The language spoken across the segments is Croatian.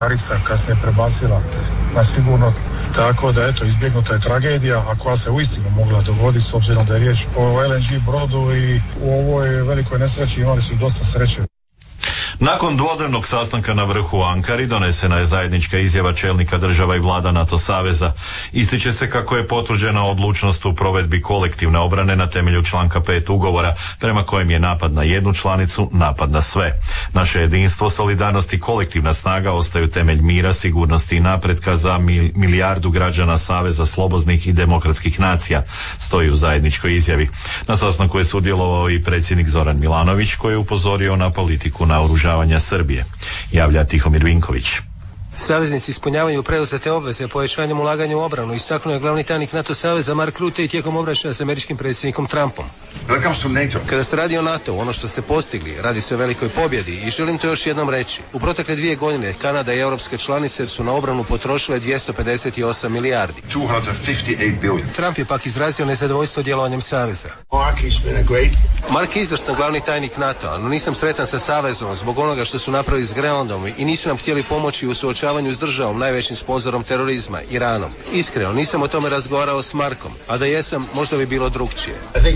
Arisa kasnije prebacila na sigurno, tako da eto izbjegnuta je tragedija, a koja se uistinu mogla dogoditi s obzirom da je riječ o LNG brodu i u ovoj velikoj nesreći imali su dosta sreće. Nakon dvodnevnog sastanka na vrhu u Ankari donesena je zajednička izjava čelnika država i vlada NATO saveza. Ističe se kako je potvrđena odlučnost u provedbi kolektivne obrane na temelju članka 5 ugovora, prema kojem je napad na jednu članicu napad na sve. Naše jedinstvo, solidarnost i kolektivna snaga ostaju temelj mira, sigurnosti i napretka za milijardu građana Saveza slobodnih i demokratskih nacija, stoji u zajedničkoj izjavi. Na sastanku je sudjelovao i predsjednik Zoran Milanović, koji je upozorio na politiku naoružavanja Srbije. Javlja Tihomir Vinković. Saveznici ispunjavaju preuzete obveze povećanjem ulaganja u obranu, istaknuo je glavni tajnik NATO saveza Mark Rutte i tijekom obraćanja s američkim predsjednikom Trumpom. Kada se radi o NATO, ono što ste postigli, radi se o velikoj pobjedi i želim to još jednom reći. U protekle 2 godine Kanada i europske članice su na obranu potrošile 258 milijardi. Trump je pak izrazio nezadovoljstvo djelovanjem saveza. Mark je izvrstan glavni tajnik NATO-a, no nisam sretan sa savezom zbog onoga što su napravili s Grenlandom i nisu nam htjeli pomoći u suočavanju s državom, najvećim sponzorom terorizma, Iranom. Iskreno, nisam o tome razgovarao s Markom, a da jesam, možda bi bilo drugčije.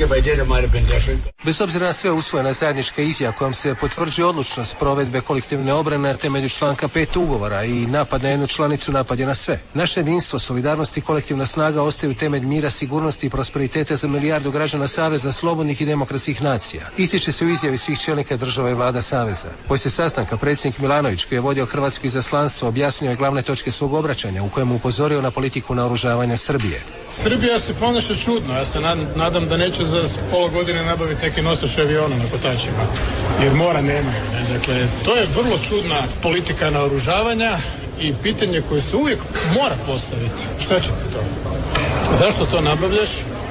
Bez obzira na sve usvojena zajednička izjava kojom se potvrđuje odlučnost provedbe kolektivne obrane na temelju članka 5 ugovora i napad na jednu članicu napad je na sve. Naše jedinstvo, solidarnost i kolektivna snaga ostaju temelj mira, sigurnosti i prosperiteta za milijardu građana Saveza slobodnih i demokratskih nacija. Ističe se u izjavi svih čelnika država i vlada Saveza. Poslije sastanka predsjednik Milanović, koji je vodio hrvatsko izaslanstvo, objasnio je glavne točke svog obraćanja u kojem upozorio na politiku naoružavanja Srbije. Srbija se ponaša čudno, ja se nadam da neće za pola godine nabaviti neke nosače aviona na kotačima, jer mora nemaju. Dakle, to je vrlo čudna politika naoružavanja i pitanje koje se uvijek mora postaviti. Šta će ti to? Zašto to nabavljaš?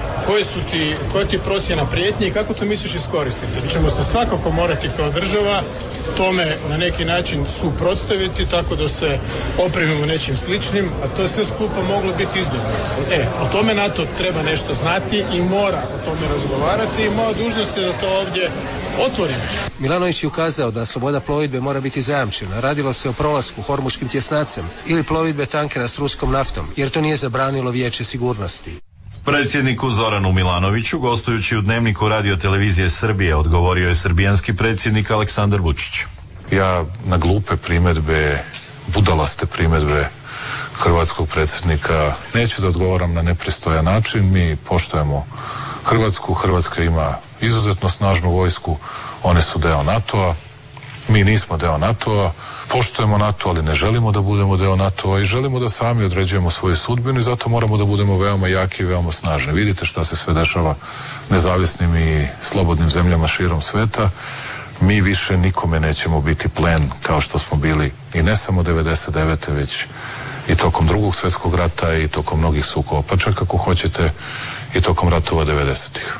Koja ti procjena prijetnji i kako to misliš iskoristiti? Mi ćemo se svakako morati kao država tome na neki način suprotstaviti tako da se opremimo nečim sličnim, a to je sve skupo moglo biti izbjegnuto. O tome NATO treba nešto znati i mora o tome razgovarati i moja dužnost je da to ovdje otvorimo. Milanović je ukazao da sloboda plovidbe mora biti zajamčena. Radilo se o prolasku Hormuškim tjesnacem ili plovidbe tankera s ruskom naftom, jer to nije zabranilo Vijeće sigurnosti. Predsjedniku Zoranu Milanoviću, gostujući u Dnevniku Radio-televizije Srbije, odgovorio je srbijanski predsjednik Aleksandar Vučić. Ja na glupe primjedbe, budalaste primjedbe hrvatskog predsjednika neću da odgovaram na nepristojan način. Mi poštujemo Hrvatsku, Hrvatska ima izuzetno snažnu vojsku, one su deo NATO-a, mi nismo deo NATO-a, poštujemo NATO, ali ne želimo da budemo deo NATO-a i želimo da sami određujemo svoju sudbinu i zato moramo da budemo veoma jaki i veoma snažni. Vidite šta se sve dešava nezavisnim i slobodnim zemljama širom sveta. Mi više nikome nećemo biti plen kao što smo bili i ne samo 99. već i tokom Drugog svjetskog rata i tokom mnogih sukoba, pa čak ako hoćete i tokom ratova 90-ih.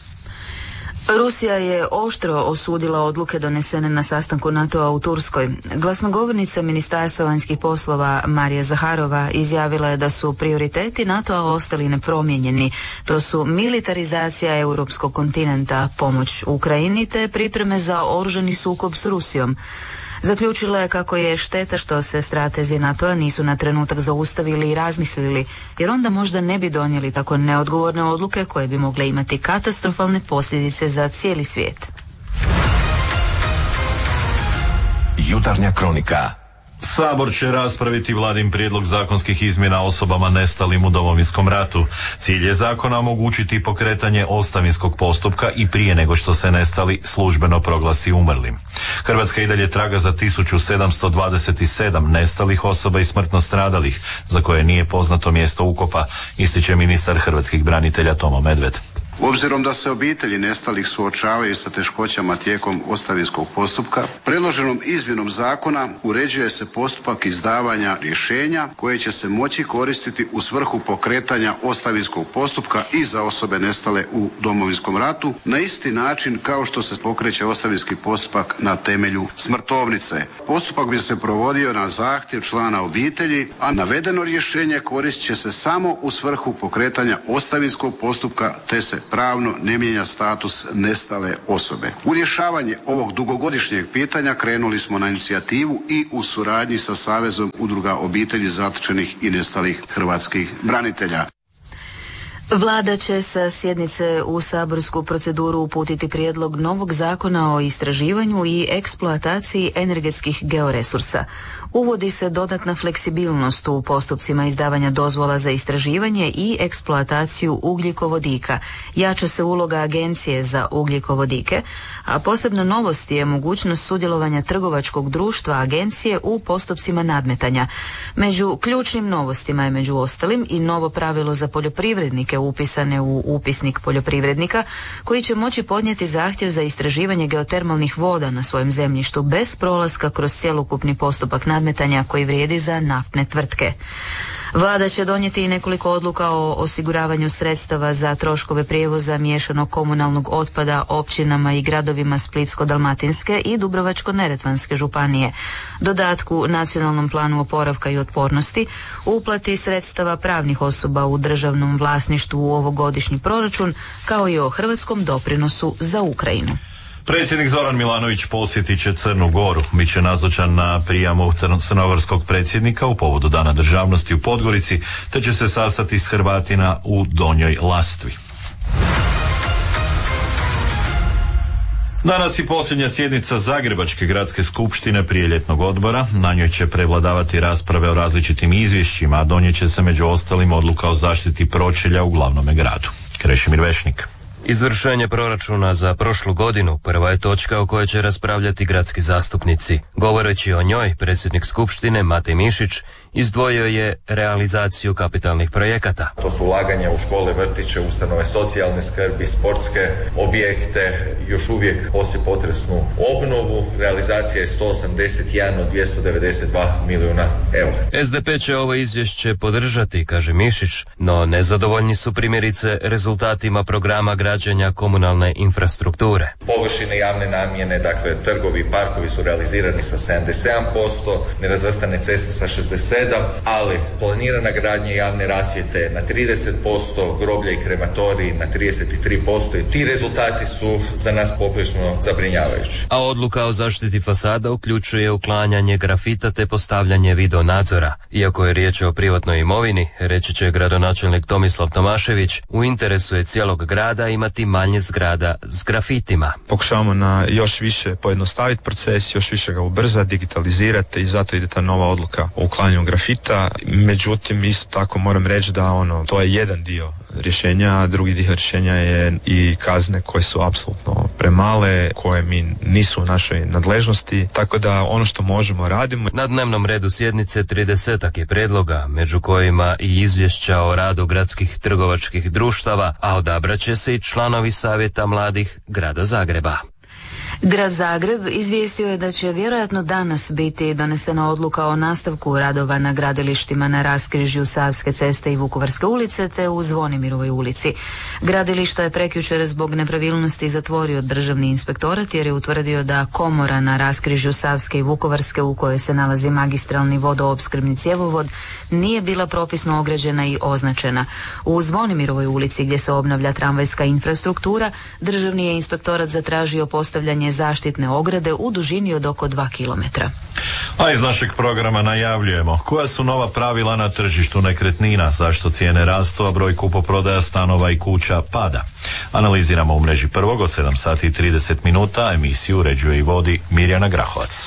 Rusija je oštro osudila odluke donesene na sastanku NATO-a u Turskoj. Glasnogovornica Ministarstva vanjskih poslova Marija Zaharova izjavila je da su prioriteti NATO-a ostali nepromijenjeni. To su militarizacija europskog kontinenta, pomoć Ukrajini te pripreme za oružani sukob s Rusijom. Zaključila je kako je šteta što se stratezi NATO-a nisu na trenutak zaustavili i razmislili, jer onda možda ne bi donijeli tako neodgovorne odluke koje bi mogle imati katastrofalne posljedice za cijeli svijet. Jutarnja kronika. Sabor će raspraviti Vladin prijedlog zakonskih izmjena osobama nestalim u Domovinskom ratu. Cilj je zakona omogućiti pokretanje ostavinskog postupka i prije nego što se nestali službeno proglasi umrlim. Hrvatska i dalje traga za 1727 nestalih osoba i smrtno stradalih, za koje nije poznato mjesto ukopa, ističe ministar hrvatskih branitelja Tomo Medved. Obzirom da se obitelji nestalih suočavaju sa teškoćama tijekom ostavinskog postupka, predloženom izmjenom zakona uređuje se postupak izdavanja rješenja koje će se moći koristiti u svrhu pokretanja ostavinskog postupka i za osobe nestale u Domovinskom ratu na isti način kao što se pokreće ostavinski postupak na temelju smrtovnice. Postupak bi se provodio na zahtjev člana obitelji, a navedeno rješenje koristit će se samo u svrhu pokretanja ostavinskog postupka te se pravno ne mijenja status nestale osobe. U rješavanje ovog dugogodišnjeg pitanja krenuli smo na inicijativu i u suradnji sa Savezom udruga obitelji zatočenih i nestalih hrvatskih branitelja. Vlada će sa sjednice u saborsku proceduru uputiti prijedlog novog zakona o istraživanju i eksploataciji energetskih georesursa. Uvodi se dodatna fleksibilnost u postupcima izdavanja dozvola za istraživanje i eksploataciju ugljikovodika. Jača se uloga Agencije za ugljikovodike, a posebna novost je mogućnost sudjelovanja trgovačkog društva agencije u postupcima nadmetanja. Među ključnim novostima je među ostalim i novo pravilo za poljoprivrednike upisane u upisnik poljoprivrednika koji će moći podnijeti zahtjev za istraživanje geotermalnih voda na svojem zemljištu bez prolaska kroz cjelokupni postupak nadmetanja koji vrijedi za naftne tvrtke. Vlada će donijeti i nekoliko odluka o osiguravanju sredstava za troškove prijevoza miješanog komunalnog otpada općinama i gradovima Splitsko-dalmatinske i Dubrovačko-neretvanske županije, dodatku Nacionalnom planu oporavka i otpornosti, uplati sredstava pravnih osoba u državnom vlasništvu u ovogodišnji proračun, kao i o hrvatskom doprinosu za Ukrajinu. Predsjednik Zoran Milanović posjetit će Crnu Goru. Biće nazočan na prijamu crnogorskog predsjednika u povodu Dana državnosti u Podgorici, te će se sastati s Hrvatima u Donjoj Lastvi. Danas je posljednja sjednica Zagrebačke gradske skupštine prije ljetnog odbora. Na njoj će prevladavati rasprave o različitim izvješćima, a donijet će se među ostalim odluka o zaštiti pročelja u glavnome gradu. Krešimir Vešnik. Izvršenje proračuna za prošlu godinu prva je točka o kojoj će raspravljati gradski zastupnici. Govoreći o njoj, predsjednik Skupštine Matej Mišić izdvojio je realizaciju kapitalnih projekata. To su ulaganja u škole, vrtiće, ustanove socijalne skrbi, sportske objekte, još uvijek poslijepotresnu obnovu. Realizacija je 181 od 292 milijuna eura. SDP će ovo izvješće podržati, kaže Mišić, no nezadovoljni su primjerice rezultatima programa građenja komunalne infrastrukture. Površine javne namjene, dakle trgovi i parkovi su realizirani sa 77%, nerazvrstane ceste sa 67%, ali planirana gradnja javne rasvjete na 30%, groblja i krematoriji na 33% i ti rezultati su za nas poprilično zabrinjavajući. A odluka o zaštiti fasada uključuje uklanjanje grafita te postavljanje video nadzora. Iako je riječ o privatnoj imovini, reći će gradonačelnik Tomislav Tomašević, u interesu je cijelog grada imati manje zgrada s grafitima. Pokušavamo na još više pojednostaviti proces, još više ga ubrzati, digitalizirati i zato ide ta nova odluka o uklanjanju grafita. Međutim, isto tako moram reći da to je jedan dio rješenja, a drugi dio rješenja je i kazne koje su apsolutno premale, koje mi nisu u našoj nadležnosti, tako da ono što možemo radimo. Na dnevnom redu sjednice 30-ak je predloga, među kojima i izvješća o radu gradskih trgovačkih društava, a odabrat će se i članovi Savjeta mladih Grada Zagreba. Grad Zagreb izvijestio je da će vjerojatno danas biti donesena odluka o nastavku radova na gradilištima na raskrižju Savske ceste i Vukovarske ulice te u Zvonimirovoj ulici. Gradilišta je prekjučer zbog nepravilnosti zatvorio Državni inspektorat jer je utvrdio da komora na raskrižju Savske i Vukovarske u kojoj se nalazi magistralni vodoopskrbni cjevovod nije bila propisno ograđena i označena. U Zvonimirovoj ulici gdje se obnavlja tramvajska infrastruktura, Državni je inspektorat zatražio postavljanje zaštitne ograde u dužini od oko 2 kilometra. A iz našeg programa najavljujemo koja su nova pravila na tržištu nekretnina, zašto cijene rastu, a broj kupoprodaja stanova i kuća pada. Analiziramo u mreži Prvog od 7 sati i 30 minuta, emisiju uređuje i vodi Mirjana Grahovac.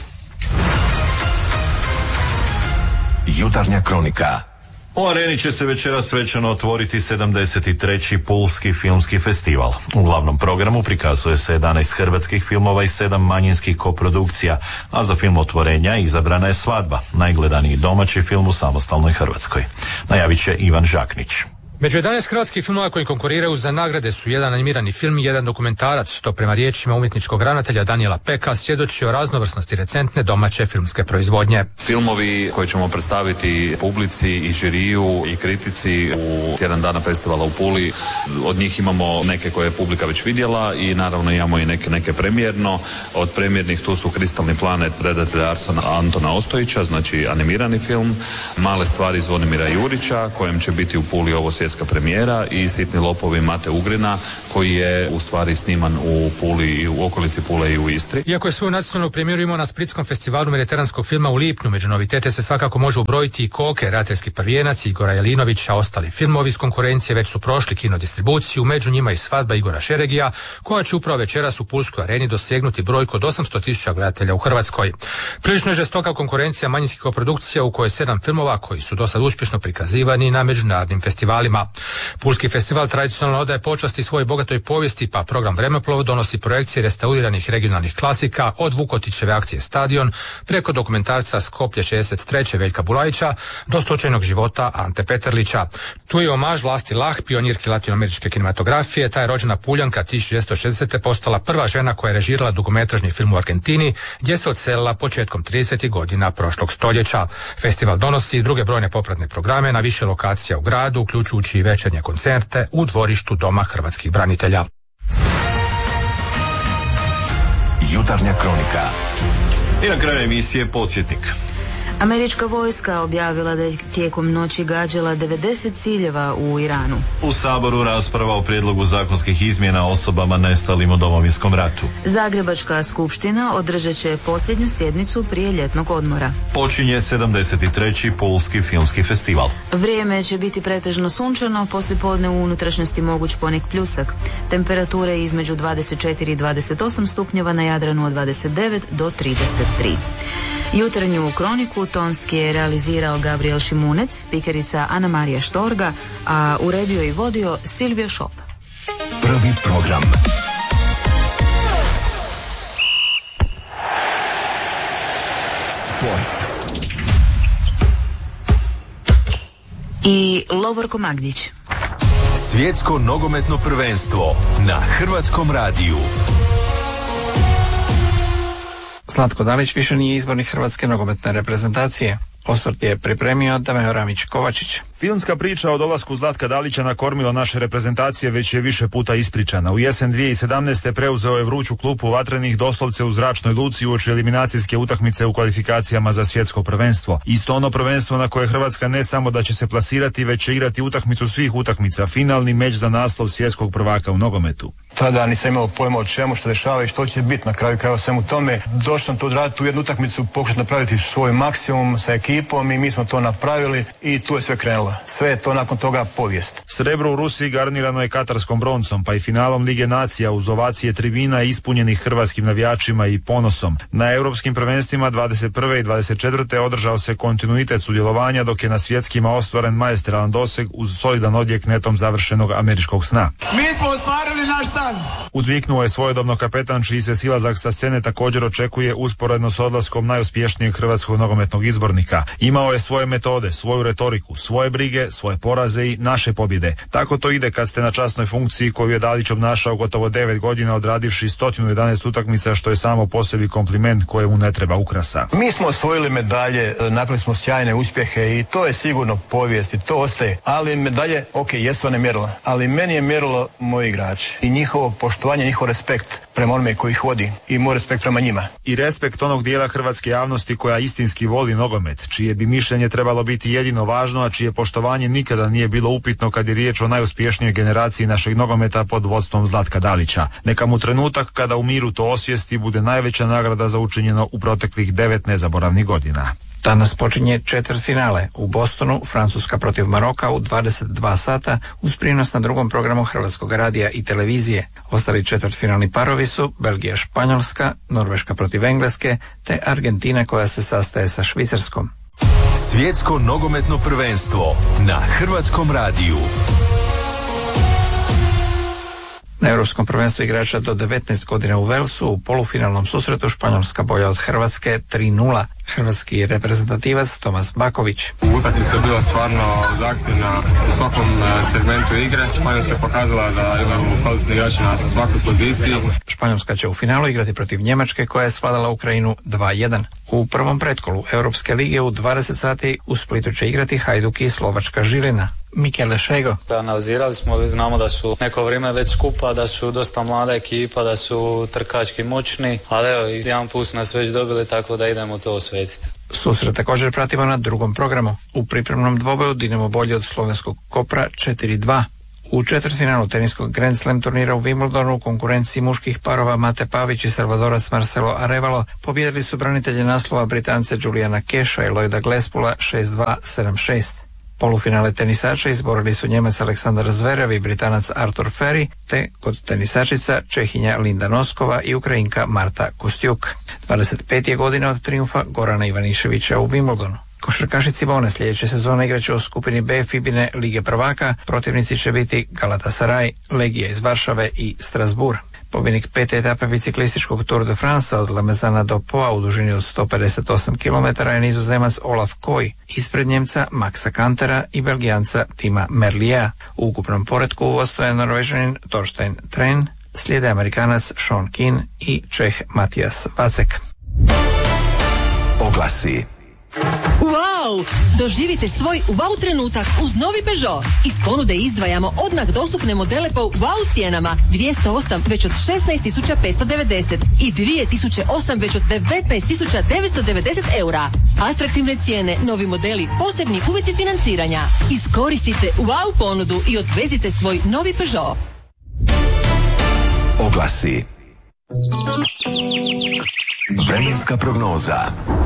Jutarnja kronika. U Areni će se večeras svečano otvoriti 73. Pulski filmski festival. U glavnom programu prikazuje se 11 hrvatskih filmova i 7 manjinskih koprodukcija, a za film otvorenja izabrana je Svadba, najgledaniji domaći film u samostalnoj Hrvatskoj. Najavit će Ivan Žaknić. Među 11 hrvatskih filmova koji konkuriraju za nagrade su jedan animirani film i jedan dokumentarac, što prema riječima umjetničkog ravnatelja Danijela Peka svjedoči o raznovrsnosti recentne domaće filmske proizvodnje. Filmovi koje ćemo predstaviti publici i žiriju i kritici u tjedan dana festivala u Puli, od njih imamo neke koje je publika već vidjela i naravno imamo i neke premijerno. Od premijernih tu su Kristalni planet redatelja Antona Ostojića, znači animirani film, Male stvari Zvonimira Jurića, kojem će biti u Puli ovo svjetska premijera, i Sitni lopovi Mate Ugrina, koji je u stvari sniman u Puli i u okolici Pule i u Istri. Iako je svoju nacionalnu premijeru imao na Splitskom festivalu mediteranskog filma u lipnju, među novitete se svakako može ubrojiti i Koke, Rateljski prvijenac Igora Jelinovića. Ostali filmovi iz konkurencije već su prošli kinodistribuciju, među njima i Svadba Igora Šeregija, koja će upravo večeras u Pulskoj areni dosegnuti brojku od 800.000 gledatelja u Hrvatskoj. Prilično je žestoka konkurencija manjinskih koprodukcija u kojoj 7 filmova koji su dosad uspješno prikazivani na međunarodnim festivalima. Pulski festival tradicionalno odaje počasti svojoj bogatoj povijesti, pa program Vremeplov donosi projekcije restauriranih regionalnih klasika od Vukotićeve akcije Stadion preko dokumentarca Skoplje 63. Veljka Bulajića do slučajnog života Ante Peterlića. Tu je omaž Vlasti Lah, pionirki latinoameričke kinematografije. Ta je rođena Puljanka 1960. postala prva žena koja je režirala dugometražni film u Argentini, gdje se odselila početkom 30. godina prošlog stoljeća. Festival donosi druge brojne popratne programe na više lokacija u gradu, uključujući i večernje koncerte u dvorištu Doma hrvatskih branitelja. Jutarnja kronika. I na kraju emisije podsjetnik. Američka vojska objavila da je tijekom noći gađala 90 ciljeva u Iranu. U Saboru rasprava o prijedlogu zakonskih izmjena osobama nestalim u Domovinskom ratu. Zagrebačka skupština održat će posljednju sjednicu prije ljetnog odmora. Počinje 73. Pulski filmski festival. Vrijeme će biti pretežno sunčano, poslijepodne u unutrašnjosti moguć ponek pljusak. Temperature između 24 i 28 stupnjeva, na Jadranu od 29 do 33. Jutarnju kroniku tonski je realizirao Gabriel Šimunec, spikerica Ana Marija Štorga, a uredio i vodio Silvio Šop. Prvi program. Sport. I Lovorko Magdić. Svjetsko nogometno prvenstvo na Hrvatskom radiju. Zlatko Dalić više nije izbornik hrvatske nogometne reprezentacije. Osvrt je pripremio Dameo Ramić-Kovačić. Filmska priča o dolasku Zlatka Dalića na kormilo naše reprezentacije već je više puta ispričana. U jesen 2017. preuzeo je vruću klupu vatrenih doslovce u zračnoj luci uoči eliminacijske utakmice u kvalifikacijama za svjetsko prvenstvo. Isto ono prvenstvo na koje Hrvatska ne samo da će se plasirati, već će igrati utakmicu svih utakmica, finalni meč za naslov svjetskog prvaka u nogometu. Tada nisam imao pojma o čemu, što dešava i što će biti na kraju krajeva svemu tome. Došao sam to odraditi u jednu utakmicu, pokušati napraviti svoj maksimum sa ekipom i mi smo to napravili i tu je sve krenulo. Sve je to nakon toga povijest. Srebro u Rusiji garnirano je katarskom broncom, pa i finalom Lige nacija uz ovacije tribina ispunjenih hrvatskim navijačima i ponosom. Na europskim prvenstvima 21. i 24. održao se kontinuitet sudjelovanja, dok je na svjetskima ostvaren maestralan doseg uz solidan odjek netom završenog američkog sna. Mi smo ostvarili naš san! Uzviknuo je svojedobno kapetan, čiji se silazak sa scene također očekuje usporedno s odlaskom najuspješnijeg hrvatskog nogometnog izbornika. Imao je svoje metode, svoju retoriku, svoje brige, svoje poraze i naše pobjede. Tako to ide kad ste na časnoj funkciji koju je Dalić obnašao gotovo 9 godina, odradivši 111 utakmica, što je samo po sebi kompliment kojemu ne treba ukrasa. Mi smo osvojili medalje, napravili smo sjajne uspjehe i to je sigurno povijest i to ostaje. Ali medalje, jesu one mjerilo, ali meni je mjerilo moji igrači i njihovo poštovanje, njihov respekt prema onome koji ih vodi i moj respekt prema njima. I respekt onog dijela hrvatske javnosti koja istinski voli nogomet, čije bi mišljenje trebalo biti jedino važno, a čije poštovanje nikada nije bilo upitno kad je riječ o najuspješnijoj generaciji našeg nogometa pod vodstvom Zlatka Dalića. Neka mu trenutak kada u miru to osvijesti bude najveća nagrada za učinjeno u proteklih 9 nezaboravnih godina. Danas počinje četvrtfinale u Bostonu, Francuska protiv Maroka u 22 sata uz prijenos na drugom programu Hrvatskog radija i televizije. Ostali četvrtfinalni parovi su Belgija Španjolska, Norveška protiv Engleske te Argentina koja se sastaje sa Švicarskom. Svjetsko nogometno prvenstvo na Hrvatskom radiju. Na Europskom prvenstvu igrača do 19 godina u Velsu u polufinalnom susretu Španjolska bolja od Hrvatske 3:0. Hrvatski reprezentativac Tomas Baković. Utakmica je bila stvarno zahtjevna u svakom segmentu igre. Španjolska je pokazala da imamo kvalitetne igrače na svakoj poziciji. Španjolska će u finalu igrati protiv Njemačke koja je svladala Ukrajinu 2:1. U prvom pretkolu Europske lige u 20 sati u Splitu će igrati Hajduk i Slovačka Žilina. Mikele Šego. Analizirali smo, znamo da su neko vrijeme već skupa, da su dosta mlada ekipa, da su trkački moćni, ali evo, jedan put nas već dobili, tako da idemo to osvetiti. Susret također pratimo na drugom programu. U pripremnom dvoboju Dinamo bolji od slovenskog Kopra 4-2. U četvrtfinalu teniskog Grand Slam turnira u Wimbledonu u konkurenciji muških parova Mate Pavić i Salvadoras Marcelo Arevalo pobijedili su branitelje naslova Britance Juliana Keša i Lloyda Glespula 6-2, 7-6. Polufinale tenisača izborili su Njemac Aleksandar Zverev i Britanac Artur Ferry, te kod tenisačica Čehinja Linda Noskova i Ukrajinka Marta Kostjuk. 25 je godina od triumfa Gorana Ivaniševića u Wimbledonu. Košarkaši Cibone sljedeće sezone igraće u skupini B FIBA-ine Lige prvaka, protivnici će biti Galatasaray, Legija iz Varšave i Strasbourg. Pobjednik 5. etape biciklističkog Tour de France od Lamezana do Poa u dužini od 158 km je Nizozemac Olaf Koy, ispred Njemca Maxa Kantera i Belgijanca Tima Merlier. U ukupnom poretku vodstvo je Norvežanin Torstein Tren, slijede Amerikanac Sean Keane i Čeh Matijas Vacek. Oglasi. Wow! Doživite svoj wow trenutak uz novi Peugeot. Iz ponude izdvajamo odmah dostupne modele po wow cijenama. 208 već od 16.590 i 2008 već od 19.990 eura. Atraktivne cijene, novi modeli, posebni uvjeti financiranja. Iskoristite wow ponudu i odvezite svoj novi Peugeot. Oglasi. Vremenska prognoza.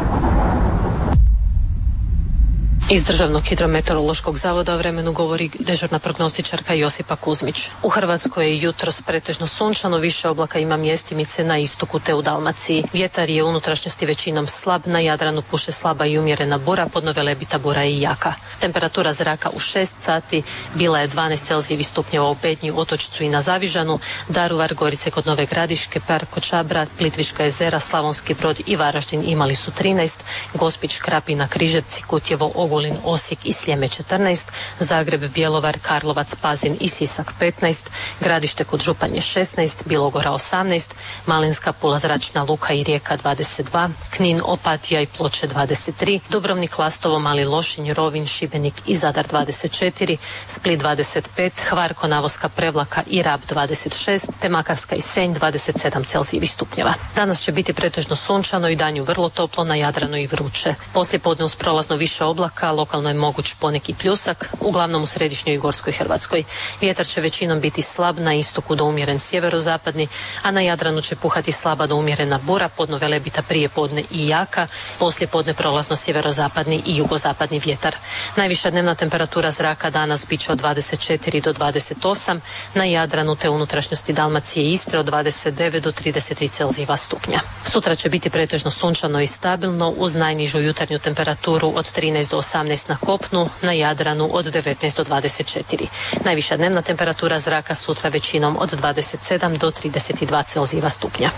Iz Državnog hidrometeorološkog zavoda o vremenu govori dežurna prognostičarka Josipa Kuzmić. U Hrvatskoj je jutros pretežno sunčano, više oblaka ima mjestimice na istoku te u Dalmaciji. Vjetar je u unutrašnjosti većinom slab, na Jadranu puše slaba i umjerena bura, podno Velebita bura i jaka. Temperatura zraka u 6 sati bila je 12 Celzijevih stupnjeva u Petnji, Otočcu i na Zavižanu, Daruvar, Gorice kod Nove Gradiške, Parko Čabra, Plitvička jezera, Slavonski Brod i Varaždin imali su 13, Gospić, Krapina, Križevci, Kutjevo, Ogulin, Osijek i Sljeme 14, Zagreb, Bjelovar, Karlovac, Pazin i Sisak 15, Gradište kod Županje 16, Bilogora 18, Malinska, Pula, Zračna luka i Rijeka 22, Knin, Opatija i Ploče 23, Dubrovnik, Lastovo, Mali Lošinj, Rovinj, Šibenik i Zadar 24, Split 25, Hvar, Konavoska, Prevlaka i Rab 26, te Makarska i Senj 27 Celzijevih stupnjeva. Danas će biti pretežno sunčano i danju vrlo toplo, na Jadranu i vruće. Poslijepodne uz prolazno više oblaka, lokalno je moguć poneki pljusak, uglavnom u središnjoj i gorskoj Hrvatskoj. Vjetar će većinom biti slab, na istoku do umjeren sjeverozapadni, a na Jadranu će puhati slaba do umjerena bura, podno Velebita prije podne i jaka, poslije podne prolazno sjeverozapadni i jugozapadni vjetar. Najviša dnevna temperatura zraka danas bit će od 24 do 28, na Jadranu te unutrašnjosti Dalmacije i Istre od 29 do 33 Celzijeva stupnja. Sutra će biti pretežno sunčano i stabilno uz najnižu jutarnju temperaturu od 13 do 18 na kopnu, na Jadranu od 19 do 24. Najviša dnevna temperatura zraka sutra većinom od 27 do 32 Celzijeva stupnja.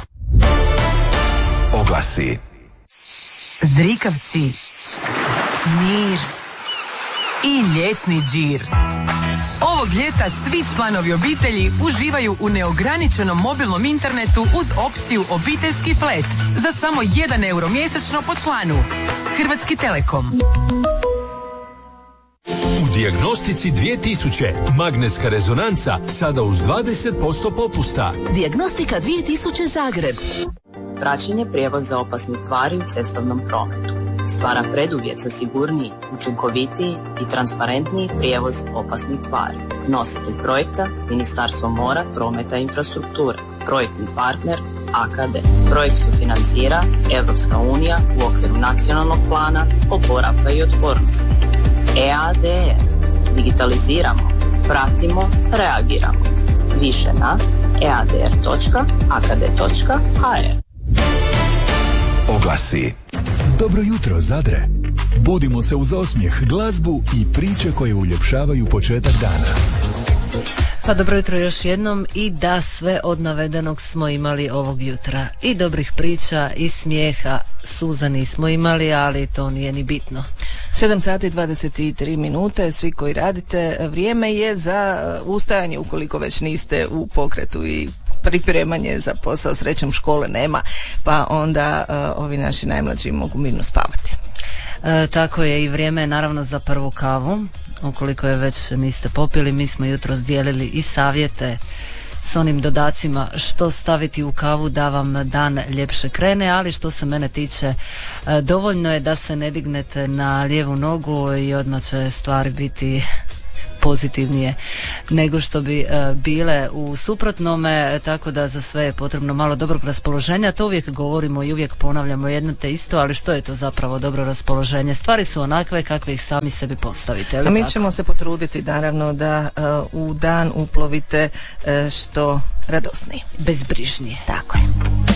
Oglasi. Zrikavci, mir i ljetni džir. Ovog ljeta svi članovi obitelji uživaju u neograničenom mobilnom internetu uz opciju obiteljski flat za samo 1 euro mjesečno po članu. Hrvatski Telekom. U Dijagnostici 2000 magnetska rezonanca sada uz 20% popusta. Dijagnostika 2000 Zagreb. Praćenje prijevoza opasnih tvari u cestovnom prometu stvara preduvjet za sigurniji, učinkovitiji i transparentniji prijevoz opasnih tvari. Nositelj projekta Ministarstvo mora, prometa i infrastrukture. Projektni partner AKD. Projekt sufinancira Europska unija u okviru nacionalnog plana oporavka i otpornosti. EADR. Digitaliziramo, pratimo, reagiramo. Više na eadr.akd.hr. Oglasi. Dobro jutro, Zadre. Budimo se uz osmijeh, glazbu i priče koje uljepšavaju početak dana. Pa dobro jutro još jednom i da sve od navedenog smo imali ovog jutra. I dobrih priča i smijeha, suza nismo imali, ali to nije ni bitno. 7 sati 23 minute, svi koji radite, vrijeme je za ustajanje ukoliko već niste u pokretu i pripremanje za posao. Srećom škole nema, pa onda ovi naši najmlađi mogu mirno spavati. Tako je, i vrijeme je naravno za prvu kavu. Ukoliko je već niste popili, mi smo jutros dijelili i savjete s onim dodacima što staviti u kavu da vam dan ljepše krene, ali što se mene tiče dovoljno je da se ne dignete na lijevu nogu i odmah će stvari biti pozitivnije nego što bi bile u suprotnome, tako da za sve je potrebno malo dobrog raspoloženja. To uvijek govorimo i uvijek ponavljamo jedno te isto, ali što je to zapravo dobro raspoloženje? Stvari su onakve kakve ih sami sebi postavite. A mi ćemo se potruditi naravno da u dan uplovite što radosniji. Bezbrižnije. Tako je.